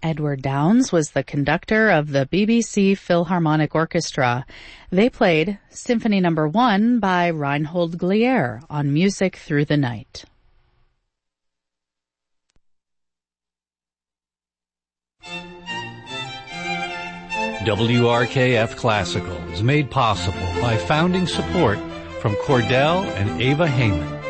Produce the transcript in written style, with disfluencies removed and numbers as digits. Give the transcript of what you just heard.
Edward Downes was the conductor of the BBC Philharmonic Orchestra. They played Symphony No. 1 by Reinhold Glier on Music Through the Night. WRKF Classical is made possible by founding support from Cordell and Ava Heyman.